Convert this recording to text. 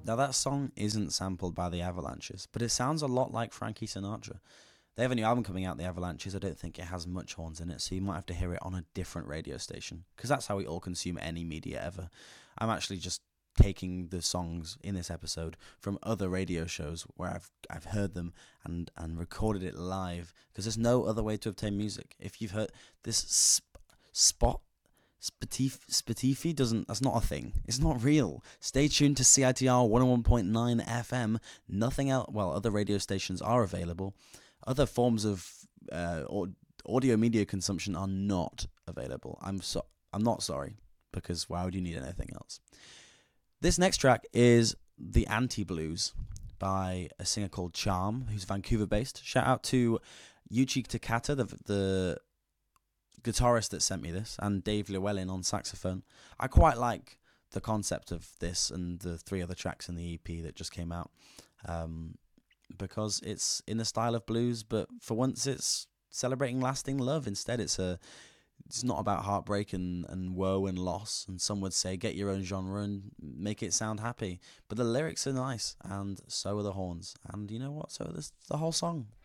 Now, that song isn't sampled by the Avalanches, but it sounds a lot like Frankie Sinatra. They have a new album coming out, the Avalanches. I don't think it has much horns in it, so you might have to hear it on a different radio station, because that's how we all consume any media ever. I'm actually just taking the songs in this episode from other radio shows where I've heard them and recorded it live, because there's no other way to obtain music. If you've heard this Spotify doesn't. That's not a thing. It's not real. Stay tuned to CITR 101.9 FM. Nothing else. Well, other radio stations are available. Other forms of audio media consumption are not available. I'm not sorry, because why would you need anything else? This next track is The Anti-Blues by a singer called Charm, who's Vancouver-based. Shout out to Yuichi Takata, the guitarist that sent me this, and Dave Llewellyn on saxophone. I quite like the concept of this and the 3 other tracks in the EP that just came out, because it's in the style of blues, but for once it's celebrating lasting love instead. It's not about heartbreak and woe and loss, and some would say get your own genre and make it sound happy, but the lyrics are nice, and so are the horns, and you know what, so is the whole song.